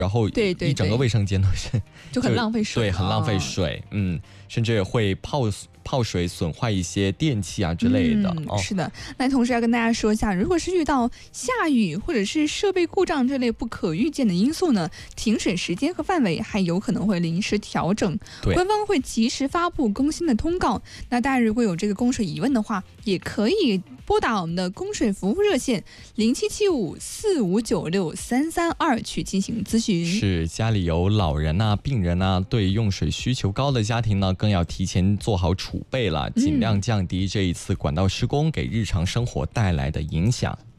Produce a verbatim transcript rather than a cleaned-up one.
然后一整个卫生间都是就很浪费水， 对，很浪费水，嗯，甚至会泡泡水损坏一些电器啊之类的、 嗯哦、是的。那同时要跟大家说一下，如果是遇到下雨或者是设备故障这类不可预见的因素呢，停水时间和范围还有可能会临时调整，官方会及时发布更新的通告。那大家如果有这个供水疑问的话，也可以拨打我们的供水服务热线零七七五四五九六三三二去进行咨询。 是，家里有老人啊、病人啊，对用水需求高的家庭呢，更要提前做好储备了，尽量降低这一次管道施工给日常生活带来的影响。